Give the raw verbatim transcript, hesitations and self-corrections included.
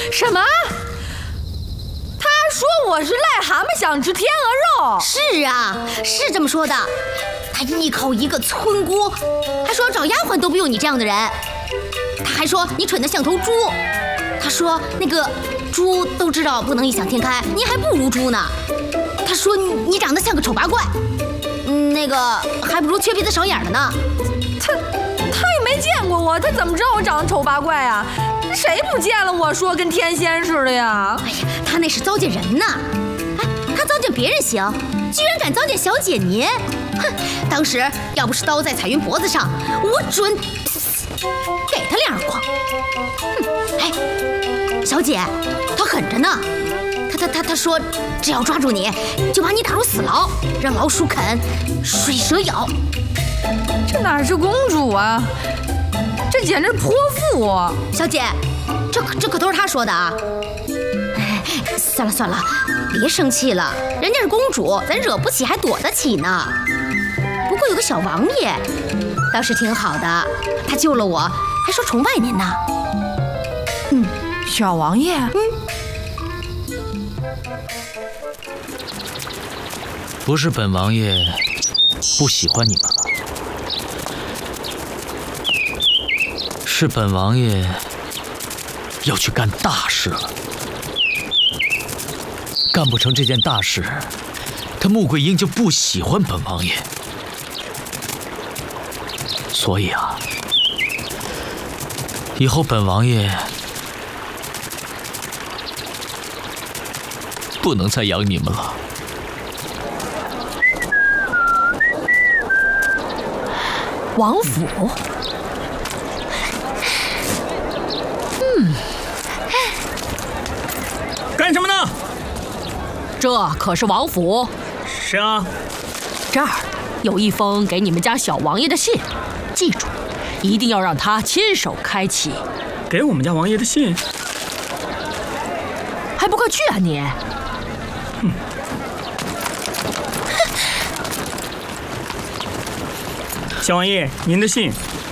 什么？他说我是癞蛤蟆想吃天鹅肉。 是啊，是这么说的。他一口一个村姑，还说找丫鬟都不用你这样的人。他还说你蠢得像头猪。他说那个猪都知道不能异想天开，你还不如猪呢。他说你长得像个丑八怪，嗯，那个还不如缺鼻子少眼的呢。 他他也没见过我，他怎么知道我长得丑八怪啊？谁不见了我说跟天仙似的呀？ 哎呀，他那是糟践人呢。哎，他糟践别人行，居然敢糟践小姐您！哼，当时要不是刀在彩云脖子上，我准给他两耳光。哼，哎，小姐，他狠着呢。他他他他说，只要抓住你，就把你打入死牢，让老鼠啃，水蛇咬。 这哪是公主啊？这简直泼妇！ 小姐，这这可都是他说的啊！哎，算了算了，别生气了，人家是公主，咱惹不起还躲得起呢。不过有个小王爷，倒是挺好的，他救了我，还说崇拜您呢。 嗯，小王爷，嗯， 不是本王爷不喜欢你们了。是本王爷要去干大事了，干不成这件大事，他穆桂英就不喜欢本王爷。所以啊，以后本王爷不能再养你们了。 王府。 嗯，干什么呢？ 这可是王府。 是啊。 这儿有一封给你们家小王爷的信，记住，一定要让他亲手开启。 给我们家王爷的信？ 还不快去啊你！ 哼。小王爷，您的信。